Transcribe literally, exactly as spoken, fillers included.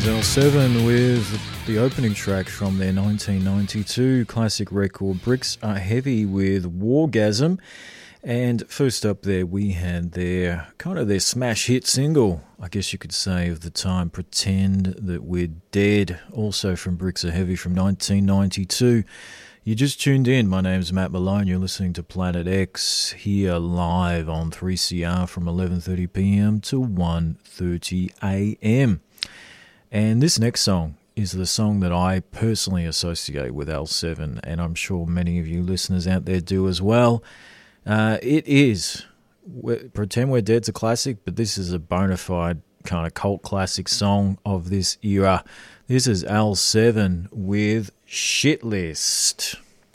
L seven with the opening track from their nineteen ninety-two classic record Bricks Are Heavy with Wargasm. And first up there we had their kind of their smash hit single, I guess you could say, of the time, Pretend That We're Dead, also from Bricks Are Heavy from nineteen ninety-two. You just tuned in. My name's Matt Malone. You're listening to Planet X here live on three C R from eleven thirty p m to one thirty a m. And this next song is the song that I personally associate with L seven, and I'm sure many of you listeners out there do as well. Uh, it is, Pretend We're Dead's a classic, but this is a bona fide kind of cult classic song of this era. This is L seven with Shit List.